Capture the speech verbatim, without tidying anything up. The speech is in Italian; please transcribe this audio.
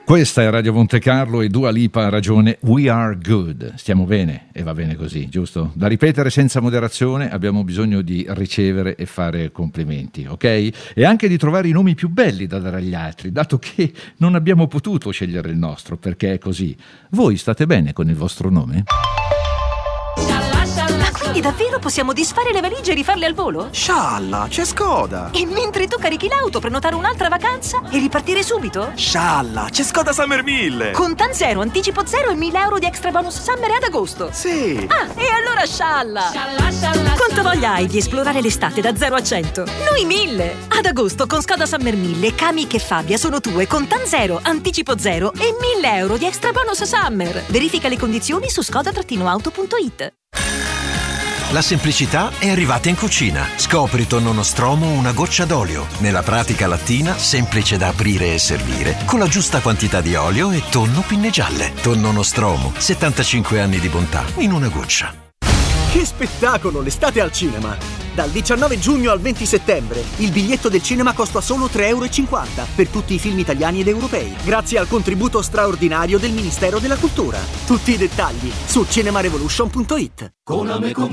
Questa è Radio Monte Carlo e Dua Lipa ha ragione. We are good. Stiamo bene e va bene così, giusto? Da ripetere senza moderazione, abbiamo bisogno di ricevere e fare complimenti, ok? E anche di trovare i nomi più belli da dare agli altri, dato che non abbiamo potuto scegliere il nostro, perché è così. Voi state bene con il vostro nome? Quindi davvero possiamo disfare le valigie e rifarle al volo? Scialla, c'è Skoda! E mentre tu carichi l'auto, prenotare un'altra vacanza e ripartire subito? Scialla, c'è Skoda Summer mille! Con Tan Zero, anticipo zero e mille euro di extra bonus Summer ad agosto! Sì! Ah, e allora scialla! Scialla, scialla! Quanta voglia hai di esplorare l'estate da zero a cento? Noi mille! Ad agosto con Skoda Summer mille, Kamiq e Fabia sono tue con Tan Zero, anticipo zero e mille euro di extra bonus Summer! Verifica le condizioni su skoda auto punto it. La semplicità è arrivata in cucina. Scopri tonno nostromo una goccia d'olio. Nella pratica lattina, semplice da aprire e servire, con la giusta quantità di olio e tonno pinne gialle. Tonno nostromo, settantacinque anni di bontà in una goccia. Che spettacolo l'estate al cinema! Dal diciannove giugno al venti settembre il biglietto del cinema costa solo tre e cinquanta euro per tutti i film italiani ed europei, grazie al contributo straordinario del Ministero della Cultura. Tutti i dettagli su cinema revolution punto it. Con